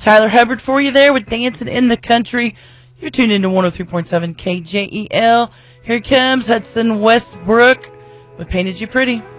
Tyler Hubbard for you there with Dancing in the Country. You're tuned into 103.7 KJEL. Here comes Hudson Westbrook with Painted You Pretty.